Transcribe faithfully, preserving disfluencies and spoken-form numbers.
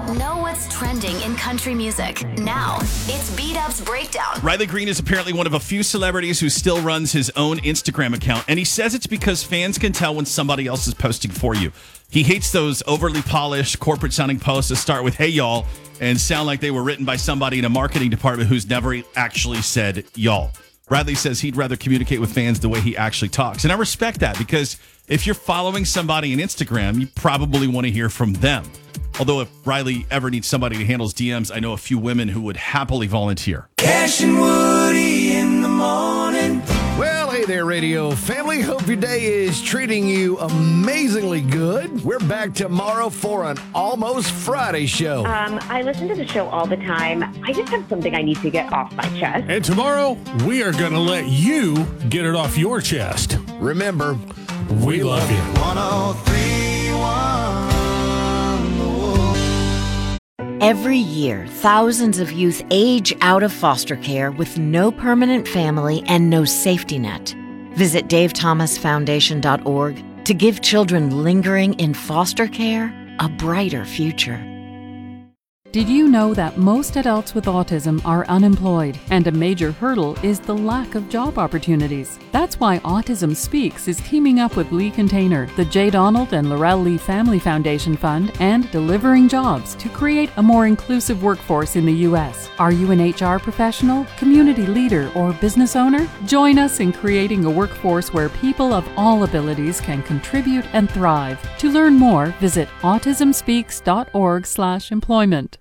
Know what's trending in country music. Now, it's B-Dub's Breakdown. Riley Green is apparently one of a few celebrities who still runs his own Instagram account, and he says it's because fans can tell when somebody else is posting for you. He hates those overly polished, corporate-sounding posts that start with, hey, y'all, and sound like they were written by somebody in a marketing department who's never actually said y'all. Riley says he'd rather communicate with fans the way he actually talks. And I respect that, because if you're following somebody on Instagram, you probably want to hear from them. Although if Riley ever needs somebody who handles D Ms, I know a few women who would happily volunteer. Cash and Woody in the morning. Well, hey there, radio family. Hope your day is treating you amazingly good. We're back tomorrow for an Almost Friday show. Um, I listen to the show all the time. I just have something I need to get off my chest. And tomorrow, we are going to let you get it off your chest. Remember, we, we love you. one oh three one Every year, thousands of youth age out of foster care with no permanent family and no safety net. Visit dave thomas foundation dot org to give children lingering in foster care a brighter future. Did you know that most adults with autism are unemployed, and a major hurdle is the lack of job opportunities? That's why Autism Speaks is teaming up with Lee Container, the J. Donald and Laurel Lee Family Foundation Fund, and Delivering Jobs to create a more inclusive workforce in the U S. Are you an H R professional, community leader, or business owner? Join us in creating a workforce where people of all abilities can contribute and thrive. To learn more, visit autism speaks dot org slash employment.